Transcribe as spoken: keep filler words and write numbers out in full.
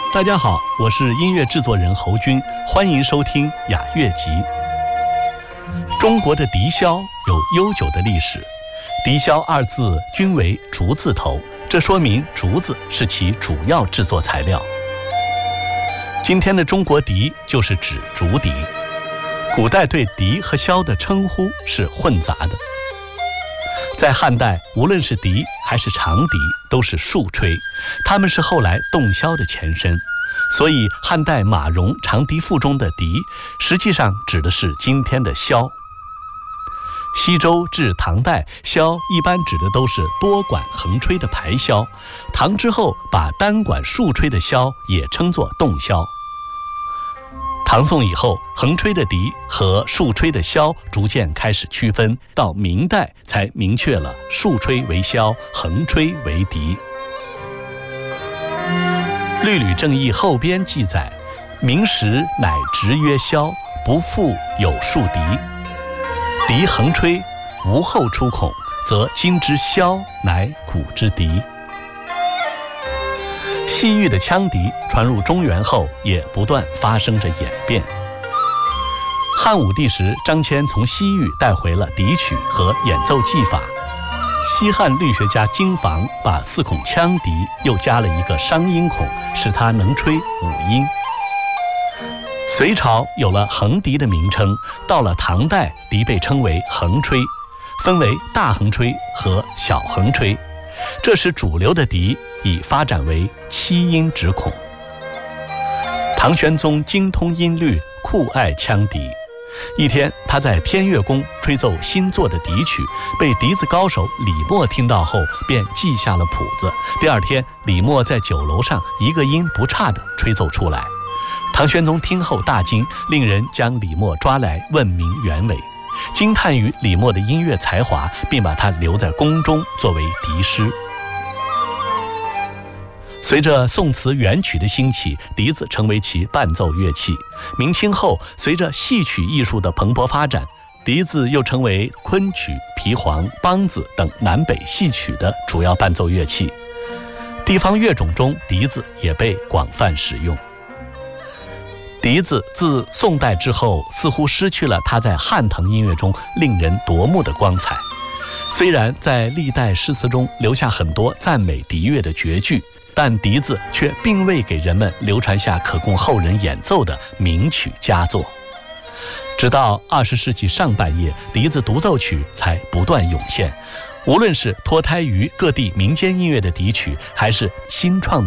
大家好，我是音乐制作人侯军，欢迎收听雅乐集。中国的笛箫有悠久的历史，笛箫二字均为竹字头，这说明竹子是其主要制作材料。今天的中国笛就是指竹笛，古代对笛和箫的称呼是混杂的。在汉代，无论是笛还是长笛都是竖吹，它们是后来洞箫的前身，所以汉代马融《长笛赋》中的笛实际上指的是今天的箫。西周至唐代，箫一般指的都是多管横吹的排箫，唐之后把单管竖吹的箫也称作洞箫。唐宋以后，横吹的笛和竖吹的箫逐渐开始区分，到明代才明确了竖吹为箫，横吹为笛。《律吕正义》后编记载，明时乃直曰箫，不复有竖笛。笛横吹，无后出孔，则今之箫乃古之笛。西域的羌笛传入中原后，也不断发生着演变。汉武帝时，张骞从西域带回了笛曲和演奏技法。西汉律学家金房把四孔羌笛又加了一个商音孔，使它能吹五音。隋朝有了横笛的名称，到了唐代，笛被称为横吹，分为大横吹和小横吹。这时主流的笛已发展为七音直孔。唐玄宗精通音律，酷爱羌笛。一天，他在天乐宫吹奏新作的笛曲，被笛子高手李默听到后，便记下了谱子。第二天，李默在酒楼上一个音不差地吹奏出来。唐玄宗听后大惊，令人将李默抓来问明原委，惊叹于李默的音乐才华，并把他留在宫中作为笛师。随着宋词元曲的兴起，笛子成为其伴奏乐器。明清后，随着戏曲艺术的蓬勃发展，笛子又成为昆曲、皮黄、梆子等南北戏曲的主要伴奏乐器。地方乐种中，笛子也被广泛使用。笛子自宋代之后，似乎失去了它在汉唐音乐中令人夺目的光彩。虽然在历代诗词中留下很多赞美笛乐的绝句，但笛子却并未给人们流传下可供后人演奏的名曲佳作。直到二十世纪上半叶，笛子独奏曲才不断涌现。无论是脱胎于各地民间音乐的笛曲，还是新创的